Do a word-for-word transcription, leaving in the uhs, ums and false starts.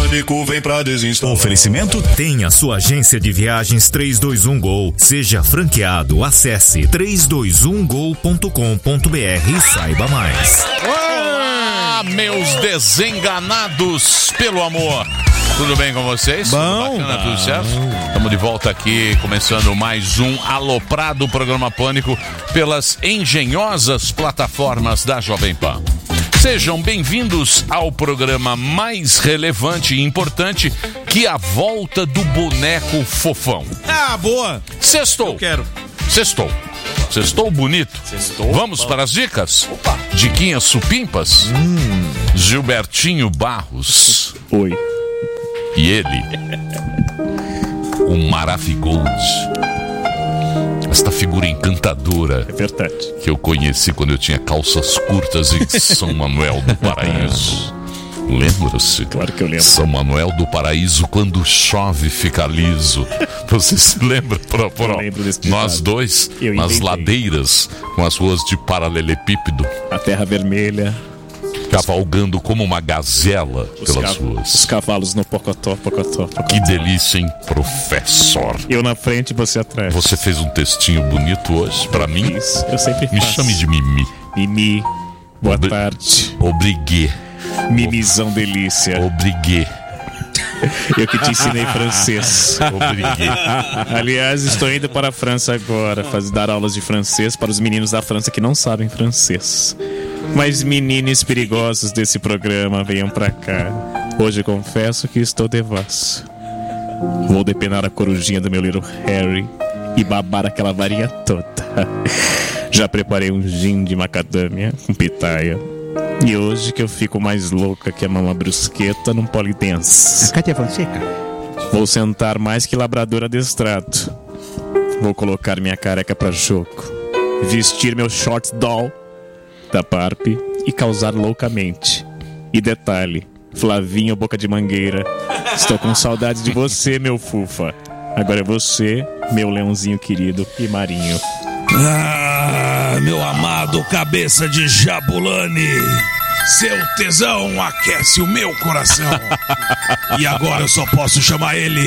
Pânico vem pra desinstalar. Oferecimento tem a sua agência de viagens trezentos e vinte e um Gol. Seja franqueado, acesse trezentos e vinte e um gol ponto com ponto b r e saiba mais. Olá, meus desenganados pelo amor. Tudo bem com vocês? Bom. Tudo bacana, tudo certo? Estamos de volta aqui, começando mais um aloprado programa Pânico pelas engenhosas plataformas da Jovem Pan. Sejam bem-vindos ao programa mais relevante e importante, que é a volta do boneco fofão. Ah, boa! Sextou. Eu quero. Sextou. Sextou bonito. Sextou. Vamos para as dicas? Opa. Diquinhas supimpas? Hum. Gilbertinho Barros. Oi. E ele, o Maravigold. Esta figura encantadora. É verdade. Que eu conheci quando eu tinha calças curtas em São Manuel do Paraíso. Lembra-se? Claro que eu lembro. São Manuel do Paraíso, quando chove, fica liso. Você se lembra? Pro, pro, eu lembro desse nós ditado. dois, eu nas inventei. ladeiras, com as ruas de paralelepípedo. A terra vermelha. Cavalgando como uma gazela Os pelas cav- ruas. Os cavalos no pocotó, pocotó, pocotó. Que delícia, hein, professor? Eu na frente e você atrás. Você fez um textinho bonito hoje pra mim? Isso, eu sempre Me faço. chame de Mimi. Mimi, boa Obri- tarde. Obrigué. Mimizão delícia. Obrigué. Eu que te ensinei francês. Obrigué. Aliás, estou indo para a França agora, fazer dar aulas de francês para os meninos da França que não sabem francês. Mas meninos perigosos desse programa, venham pra cá. Hoje confesso que estou devasso. Vou depenar a corujinha do meu little Harry e babar aquela varinha toda. Já preparei um gin de macadâmia com pitaia. E hoje que eu fico mais louca que a mama brusqueta num polidense. Cátia Fonseca. Vou sentar mais que labrador adestrado. Vou colocar minha careca pra jogo. Vestir meu shorts doll da Barbie e causar loucamente. E detalhe, Flavinho Boca de Mangueira, estou com saudade de você, meu fufa. Agora é você, meu leãozinho querido e marinho. Ah, meu amado cabeça de Jabulani, seu tesão aquece o meu coração. E agora eu só posso chamar ele